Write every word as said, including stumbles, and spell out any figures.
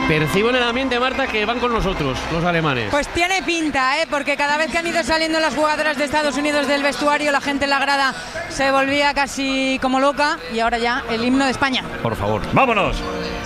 Percibo en el ambiente, Marta, que van con nosotros, los alemanes. Pues tiene pinta, ¿eh? Porque cada vez que han ido saliendo las jugadoras de Estados Unidos del vestuario, la gente en la grada se volvía casi como loca, y ahora ya el himno de España. Por favor. ¡Vámonos!